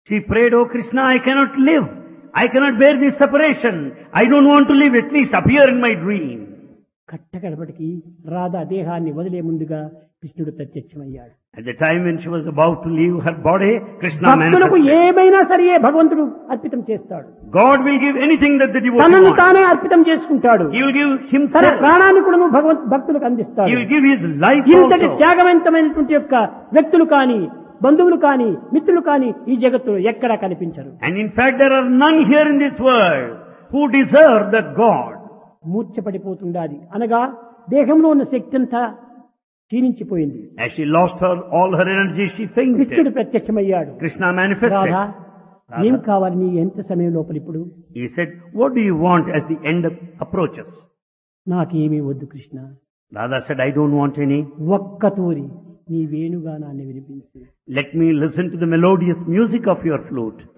She prayed, "Oh Krishna, I cannot live. I cannot bear this separation. I don't want to live. At least appear in my dream." కట్టకడపటికి Radha దేహాన్ని వదిలే ముందుగా కృష్ణుడు ప్రత్యక్షమయ్యాడు. At the time when she was about to leave her body, Krishna భక్తులకు manifested. ఏమైనా సరే భగవంతుడు అర్పితం చేస్తాడు. God will give anything that the devotee తనను wants. తానే అర్పితం చేసుకుంటాడు. He will give తన himself. ప్రాణాన్ని కూడా భక్తులకు అందిస్తాడు. He will give his life ఇంతటి also. త్యాగవంతమైనటువంటి యొక్క వ్యక్తులు కానీ, బంధువులు కానీ, మిత్రులు కానీ ఈ జగత్తులో ఎక్కడా కనిపించరు. And in fact, there are none here in this world who deserve that God. మూర్ఛపడిపోతుండాలి అనగా దేహంలో ఉన్న శక్తి అంతా క్షీణించిపోయింది. As she lost all her energy, she కృష్ణుడు fainted. ప్రత్యక్షమయ్యాడు. Krishna manifested. రాధా ఏం కావాలి నీ ఎంత సమయం లోపల ఇప్పుడు? He said, "What do you want as the end approaches?" నాకేమీ వద్దు Krishna, Radha said, "I don't want any. ఒక్క తూరి నీ వేణుగానాన్ని వినిపించు. Let me listen to the melodious music of your flute."